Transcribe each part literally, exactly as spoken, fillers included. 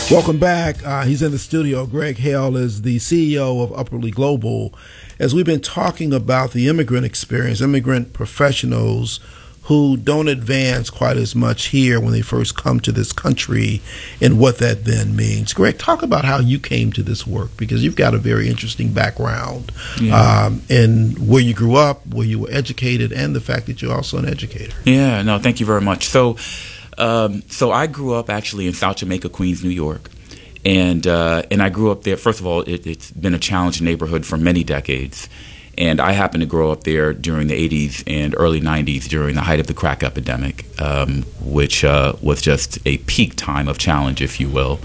Welcome back. Uh, he's in the studio. Greg Hale is the C E O of Upwardly Global. As we've been talking about the immigrant experience, immigrant professionals who don't advance quite as much here when they first come to this country and what that then means. Greg, talk about how you came to this work, because you've got a very interesting background yeah. um, in where you grew up, where you were educated, and the fact that you're also an educator. Yeah, no, thank you very much. So, Um, so I grew up actually in South Jamaica, Queens, New York, and uh, and I grew up there. First of all, it, it's been a challenging neighborhood for many decades, and I happened to grow up there during the eighties and early nineties during the height of the crack epidemic, um, which uh, was just a peak time of challenge, if you will,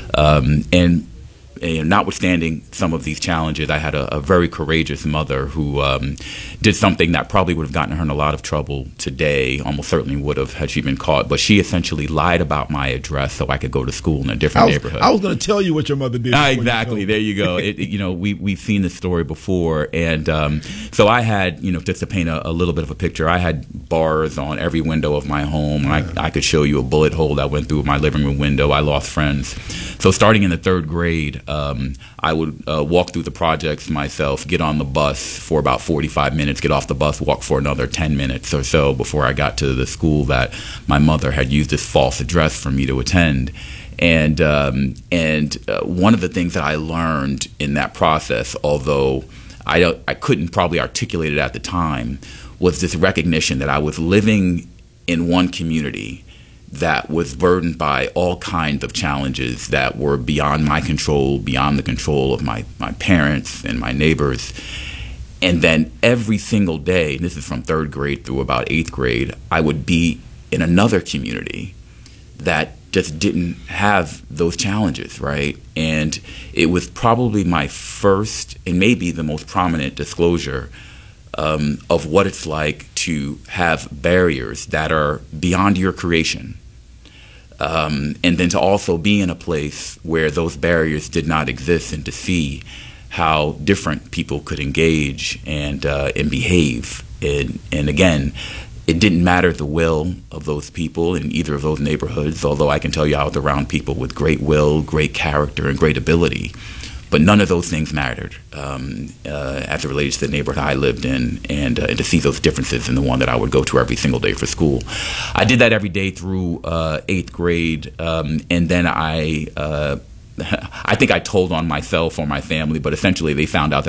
um, and. And notwithstanding some of these challenges, I had a, a very courageous mother who um, did something that probably would have gotten her in a lot of trouble today, almost certainly would have had she been caught. But she essentially lied about my address so I could go to school in a different I was, neighborhood. I was going to tell you what your mother did. Ah, exactly. You there you go. It, it, you know, we, we've seen this story before. And um, so I had, you know, just to paint a, a little bit of a picture, I had bars on every window of my home. Yeah. I, I could show you a bullet hole that went through my living room window. I lost friends. So starting in the third grade, Um, I would uh, walk through the projects myself, get on the bus for about forty-five minutes, get off the bus, walk for another ten minutes or so before I got to the school that my mother had used this false address for me to attend. And um, and uh, one of the things that I learned in that process, although I, don't, I couldn't probably articulate it at the time, was this recognition that I was living in one community that was burdened by all kinds of challenges that were beyond my control, beyond the control of my, my parents and my neighbors. And then every single day, and this is from third grade through about eighth grade, I would be in another community that just didn't have those challenges, right? And it was probably my first and maybe the most prominent disclosure Um, of what it's like to have barriers that are beyond your creation. Um, and then to also be in a place where those barriers did not exist, and to see how different people could engage and uh, and behave. And, and again, it didn't matter the will of those people in either of those neighborhoods, although I can tell you I was around people with great will, great character, and great ability. But none of those things mattered um, uh, as it related to the neighborhood I lived in, and, uh, and to see those differences in the one that I would go to every single day for school. I did that every day through uh, eighth grade, um, and then I, uh, I think I told on myself or my family, but essentially they found out that